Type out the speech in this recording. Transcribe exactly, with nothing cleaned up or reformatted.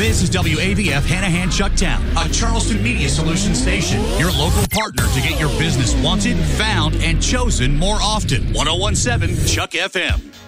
This is W A V F Hanahan Chucktown, a Charleston Media Solutions station. Your local partner to get your business wanted, found, and chosen more often. ten seventeen Chuck F M.